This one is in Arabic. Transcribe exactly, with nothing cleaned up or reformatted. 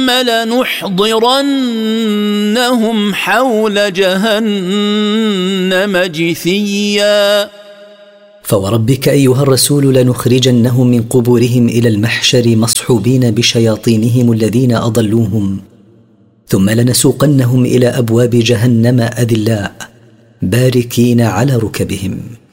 ثم لنحضرنهم حول جهنم جثيا. فوربك أيها الرسول لنخرجنهم من قبورهم إلى المحشر مصحوبين بشياطينهم الذين أضلوهم، ثم لنسوقنهم إلى أبواب جهنم أذلاء باركين على ركبهم.